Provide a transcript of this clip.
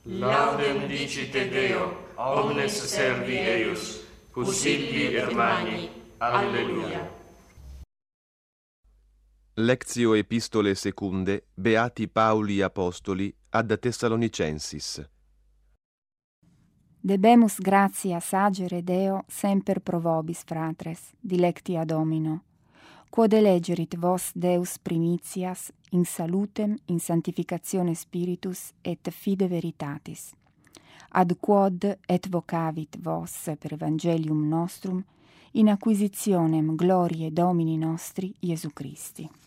Laudem dicite Deo, omnes servi eius, pussilli Hermani. Alleluia. Lectio epistole secunde Beati Pauli Apostoli ad Thessalonicensis. Debemus gratias agere Deo semper pro vobis, fratres, dilectia Domino, quod elegerit vos Deus primitias in salutem, in sanctificatione spiritus et fide veritatis, ad quod et vocavit vos per evangelium nostrum in acquisitionem gloriae Domini nostri Iesu Christi.